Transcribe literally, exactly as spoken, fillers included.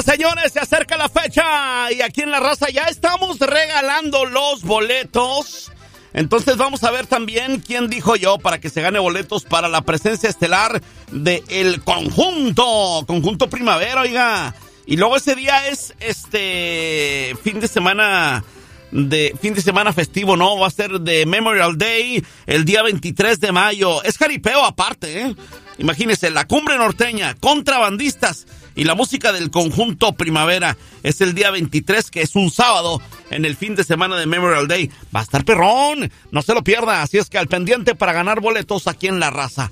Señoras, señores, se acerca la fecha y aquí en La Raza ya estamos regalando los boletos. Entonces vamos a ver también quién dijo yo para que se gane boletos para la presencia estelar de El Conjunto, Conjunto Primavera, oiga. Y luego ese día es este fin de semana de fin de semana festivo, ¿no? Va a ser de Memorial Day el día veintitrés de mayo. Es jaripeo aparte, ¿eh? Imagínense, la cumbre norteña, contrabandistas y la música del Conjunto Primavera. Es el día veintitrés, que es un sábado, en el fin de semana de Memorial Day. Va a estar perrón, no se lo pierda. Así es que al pendiente para ganar boletos aquí en La Raza.